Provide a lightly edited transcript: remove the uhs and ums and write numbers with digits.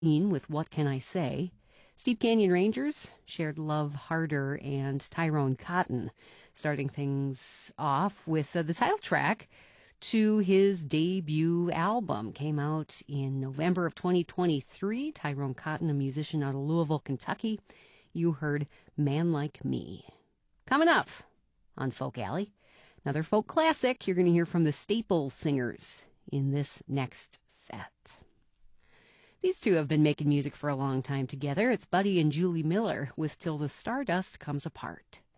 with What Can I Say? Steep Canyon Rangers shared Love Harder and Tyrone Cotton, starting things off with the title track to his debut album. Came out in November of 2023. Tyrone Cotton, a musician out of Louisville, Kentucky. You heard Man Like Me. Coming up on Folk Alley, another folk classic you're going to hear from the Staple Singers in this next set. These two have been making music for a long time together. It's Buddy and Julie Miller with Till the Stardust Comes Apart.